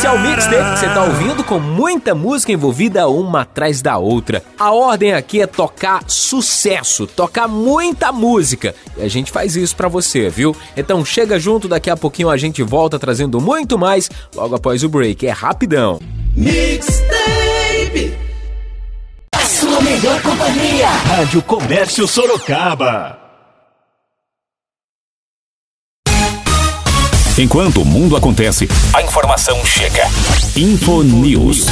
é o mixtape que você tá ouvindo, com muita música envolvida uma atrás da outra. A ordem aqui é tocar sucesso, tocar muita música. E a gente faz isso pra você, viu? Então chega junto, daqui a pouquinho a gente volta trazendo muito mais, logo após o break. É rapidão. Mixtape, a sua melhor companhia. Rádio Comércio Sorocaba. Enquanto o mundo acontece, a informação chega. Infonews.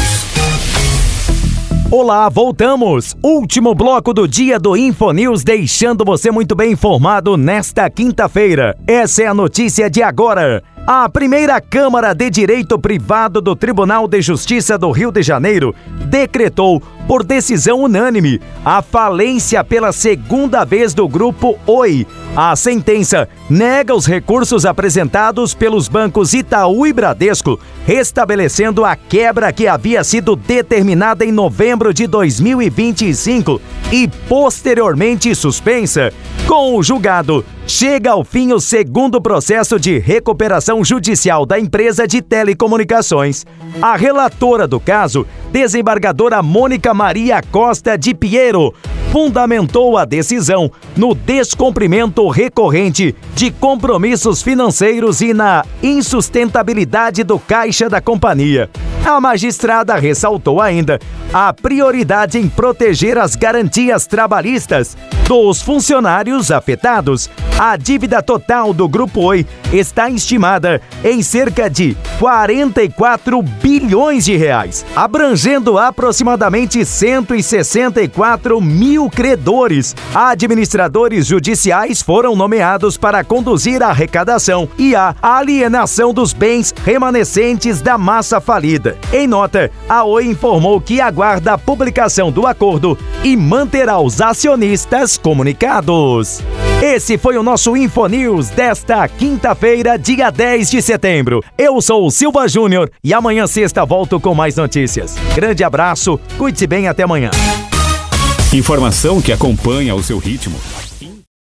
Olá, voltamos! Último bloco do dia do Infonews, deixando você muito bem informado nesta quinta-feira. Essa é a notícia de agora. A primeira Câmara de Direito Privado do Tribunal de Justiça do Rio de Janeiro decretou, por decisão unânime, a falência pela segunda vez do Grupo Oi. A sentença nega os recursos apresentados pelos bancos Itaú e Bradesco, restabelecendo a quebra que havia sido determinada em novembro de 2025 e posteriormente suspensa. Com o julgado, chega ao fim o segundo processo de recuperação judicial da empresa de telecomunicações. A relatora do caso, desembargadora Mônica Maria Costa de Piero, fundamentou a decisão no descumprimento recorrente de compromissos financeiros e na insustentabilidade do caixa da companhia. A magistrada ressaltou ainda a prioridade em proteger as garantias trabalhistas dos funcionários afetados. A dívida total do Grupo Oi está estimada em cerca de 44 bilhões de reais, abrangendo aproximadamente 164 mil credores. Administradores judiciais foram nomeados para conduzir a arrecadação e a alienação dos bens remanescentes da massa falida. Em nota, a Oi informou que aguarda a publicação do acordo e manterá os acionistas comunicados. Esse foi o nosso Infonews desta quinta-feira, dia 10 de setembro. Eu sou o Silva Júnior e amanhã sexta volto com mais notícias. Grande abraço, cuide-se bem, até amanhã. Informação que acompanha o seu ritmo.